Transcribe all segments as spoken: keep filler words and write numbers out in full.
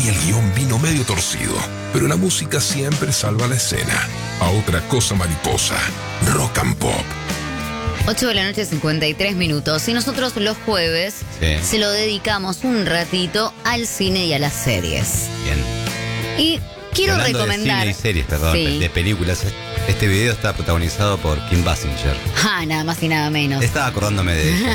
y el guión vino medio torcido, pero la música siempre salva la escena. A otra cosa mariposa, Rock and Pop. ocho de la noche, cincuenta y tres minutos. Y nosotros los jueves Sí. se lo dedicamos un ratito al cine y a las series. Bien. Y quiero Hablando recomendar... de cine y series, perdón, Sí. de películas. Este video está protagonizado por Kim Basinger. Ah, nada más y nada menos. Estaba acordándome de ella.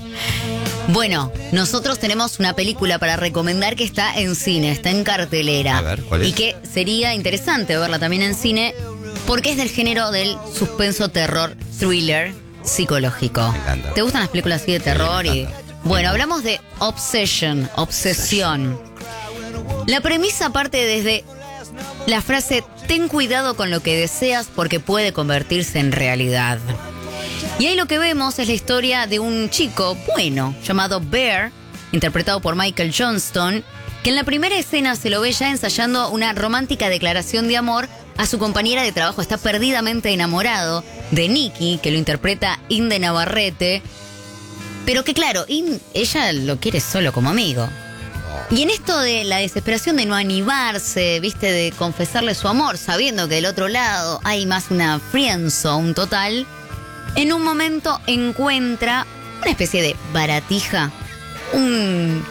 Bueno, nosotros tenemos una película para recomendar que está en cine, está en cartelera. A ver, ¿cuál es? Y que sería interesante verla también en cine porque es del género del suspenso, terror, thriller psicológico. Me encanta. ¿Te gustan las películas así de terror? me y encanta. Bueno, hablamos de Obsession, obsesión. La premisa parte desde la frase ten cuidado con lo que deseas porque puede convertirse en realidad. Y ahí lo que vemos es la historia de un chico bueno llamado Bear, interpretado por Michael Johnston, que en la primera escena se lo ve ya ensayando una romántica declaración de amor a su compañera de trabajo. Está perdidamente enamorado de Nikki, que lo interpreta Inde Navarrete, pero que claro, In- ella lo quiere solo como amigo. Y en esto de la desesperación de no animarse, viste, de confesarle su amor, sabiendo que del otro lado hay más una friendzone total, en un momento encuentra una especie de baratija, un,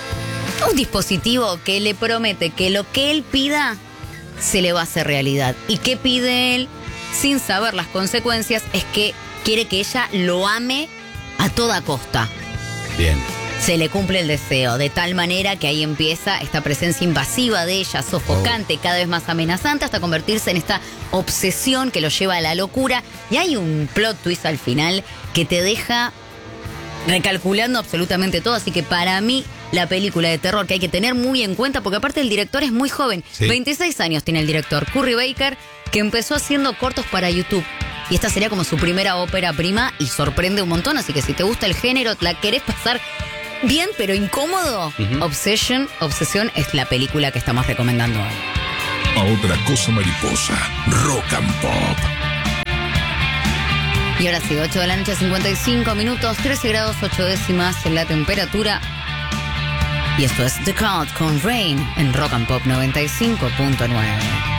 un dispositivo que le promete que lo que él pida se le va a hacer realidad. ¿Y qué pide él? Sin saber las consecuencias, es que quiere que ella lo ame a toda costa. Bien. Se le cumple el deseo, de tal manera que ahí empieza esta presencia invasiva de ella, sofocante, cada vez más amenazante, hasta convertirse en esta obsesión que lo lleva a la locura. Y hay un plot twist al final que te deja recalculando absolutamente todo. Así que para mí, la película de terror que hay que tener muy en cuenta, porque aparte el director es muy joven. Sí. veintiséis años tiene el director, Curry Baker, que empezó haciendo cortos para YouTube. Y esta sería como su primera ópera prima y sorprende un montón. Así que si te gusta el género, la querés pasar bien, pero incómodo, Uh-huh. Obsession, Obsesión es la película que estamos recomendando hoy. A otra cosa mariposa, Rock and Pop. Y ahora sí, ocho de la noche, cincuenta y cinco minutos, trece grados ocho décimas en la temperatura. Y esto es The Cult con Rain en Rock and Pop noventa y cinco punto nueve.